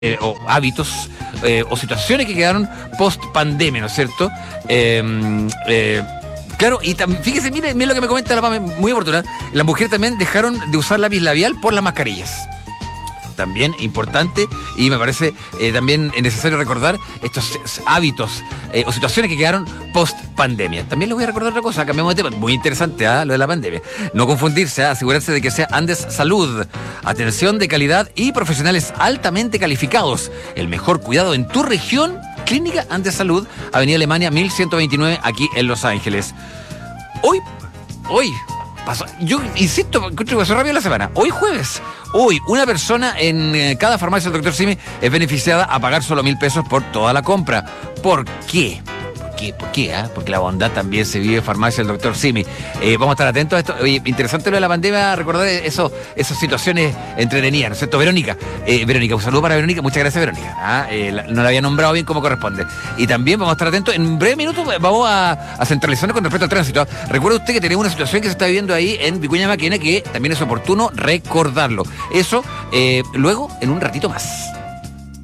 o hábitos o situaciones que quedaron post pandemia, ¿no es cierto? Claro, y fíjese, mire lo que me comenta la Pame, muy oportuna. Las mujeres también dejaron de usar lápiz labial por las mascarillas. También importante, y me parece también necesario recordar estos hábitos o situaciones que quedaron post pandemia. También les voy a recordar otra cosa, cambiamos de tema, muy interesante lo de la pandemia. No confundirse, asegurarse de que sea Andes Salud. Atención de calidad y profesionales altamente calificados. El mejor cuidado en tu región. Clínica Andes Salud, Avenida Alemania 1129, aquí en Los Ángeles. Hoy pasó, yo insisto, encuentro que pasó rápido la semana. Hoy jueves, una persona en cada farmacia del Dr. Simi es beneficiada a pagar solo 1.000 pesos por toda la compra. ¿Por qué? ¿Por qué? Porque la bondad también se vive en farmacia del Dr. Simi. Vamos a estar atentos a esto. Oye, interesante lo de la pandemia, recordar esas situaciones entretenidas, ¿no es cierto? Verónica, un saludo para Verónica. Muchas gracias, Verónica. No la había nombrado bien como corresponde. Y también vamos a estar atentos. En breve minuto vamos a centralizarnos con respecto al tránsito. Recuerde usted que tenemos una situación que se está viviendo ahí en Vicuña Maquena, que también es oportuno recordarlo. Eso luego, en un ratito más.